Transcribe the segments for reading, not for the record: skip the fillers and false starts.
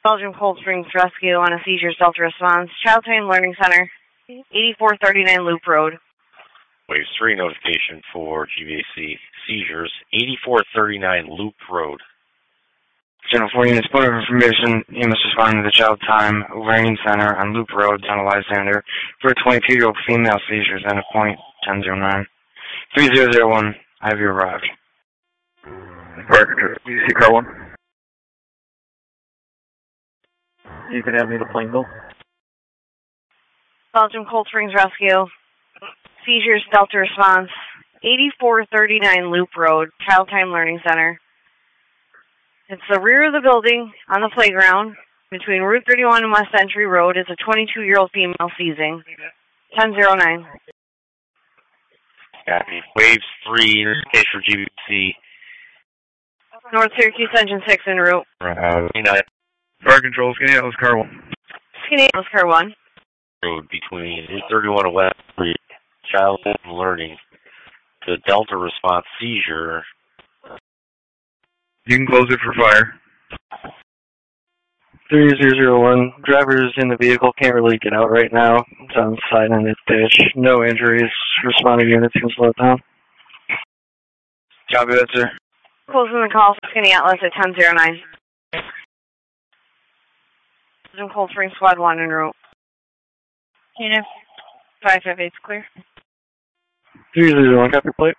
Belgium Cold Springs Rescue on a seizure Delta response. Child Time Learning Center, 8439 Loop Road. Wave 3 notification for GVAC seizures, 8439 Loop Road. Channel 4 units, point of information, you must respond to the Child Time Learning Center on Loop Road, Town of Lysander, for a 22-year-old female seizures and a point 1009. 3001, have you arrived? Fire control, GVAC car 1. You can have me to Plainville. Belgium Cold Springs Rescue, seizures Delta response, 8439 Loop Road, Child Time Learning Center. It's the rear of the building on the playground between Route 31 and West Entry Road. It's a 22-year-old female seizing. 1009. Copy. Waves 3 notification for GVAC. North Syracuse Engine 6 en route. Fire control, Skinny Atlas car 1. Skinny Atlas car 1. Road between Route 31 and West Street. Child learning. The Delta response seizure. You can close it for fire. 3001, drivers in the vehicle can't really get out right now. It's on the side in the ditch. No injuries. Responding units can slow it down. Copy that, sir. Closing the call for Skinny Atlas at 1009. Cold Springs Squad 1 en route. Unit 558 clear. 3001, copy plate.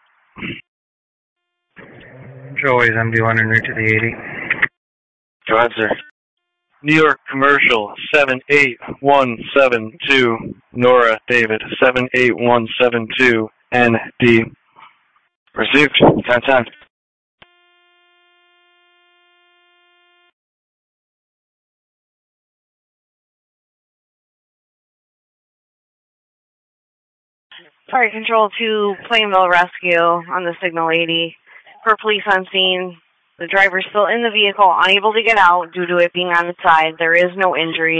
Joey's MD1 en route to the 80. Go ahead, sir. New York Commercial 78172, Nora David 78172, ND. Received. 1010. Fire control to Plainville Rescue on the signal 80. For police on scene, the driver is still in the vehicle, unable to get out due to it being on its side. There is no injuries.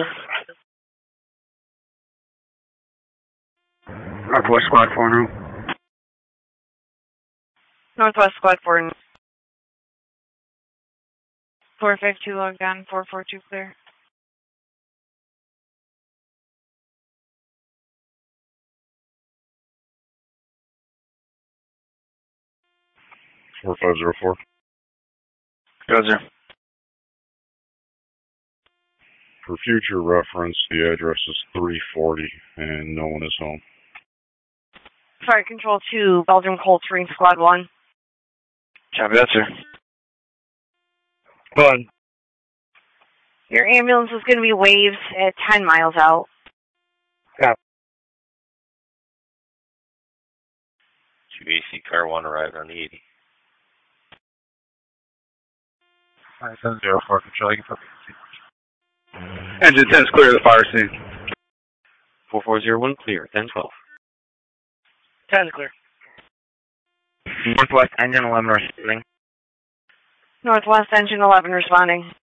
Northwest Squad 4 en route. Northwest Squad 4. 452 logged on, 442 clear. Four 504. Go ahead, sir. For future reference, the address is 340 and no one is home. Fire control to Belgium Cold Springs Squad 1. Copy that, sir. Go on. Your ambulance is going to be waves at 10 miles out. Copy. GVAC car 1 arrived on the 80. 5704 control, you can put Engine 10 is clear of the fire scene. 4401 clear, 1012. 10 clear. Northwest Engine 11 responding. Northwest Engine 11 responding.